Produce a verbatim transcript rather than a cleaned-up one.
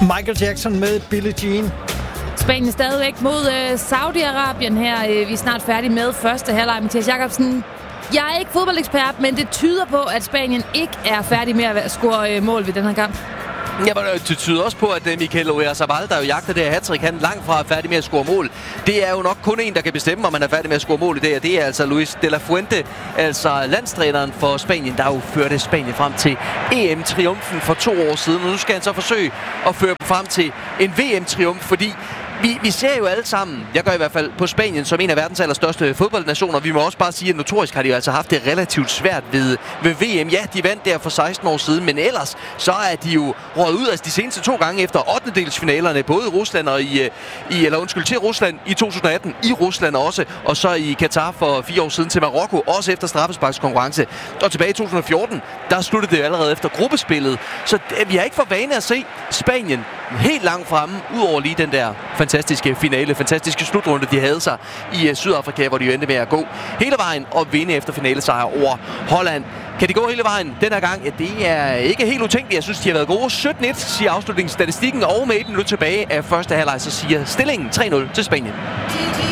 Michael Jackson med Billie Jean. Spanien stadigvæk mod øh, Saudi-Arabien her. Øh, vi er snart færdige med første halvleg. Mathias Jacobsen, jeg er ikke fodboldekspert, men det tyder på, at Spanien ikke er færdig med at score øh, mål ved den her kamp. Ja, men det tyder også på, at Mikel Oyarzabal, der jo jagter det her hattrick, han langt fra er færdig med at score mål. Det er jo nok kun en, der kan bestemme, om man er færdig med at score mål i det, og det er altså Luis de la Fuente, altså landstræneren for Spanien, der jo førte Spanien frem til E M-triumfen for to år siden. Og nu skal han så forsøge at føre dem frem til en V M-triumf, fordi Vi, vi ser jo alle sammen, jeg gør i hvert fald, på Spanien som en af verdens allerstørste fodboldnationer. Vi må også bare sige, at notorisk har de jo altså haft det relativt svært ved, ved V M. Ja, de vandt der for seksten år siden, men ellers så er de jo røget ud altså de seneste to gange efter ottendedelsfinalerne, både i Rusland og i, i eller undskyld, til Rusland i to tusind og atten, i Rusland også, og så i Katar for fire år siden til Marokko, også efter straffesparkskonkurrence. Og tilbage i to tusind og fjorten, der sluttede det allerede efter gruppespillet. Så vi har ikke for vane at se Spanien helt langt fremme, udover lige den der fantastiske finale, fantastiske slutrunde, de havde sig i uh, Sydafrika, hvor de jo endte med at gå hele vejen og vinde efter finalesejr over Holland. Kan de gå hele vejen den her gang? Ja, det er ikke helt utænkeligt. Jeg synes, de har været gode. sytten et siger afslutningsstatistikken, og med et minut tilbage af første halvleg, så siger stillingen tre nul til Spanien.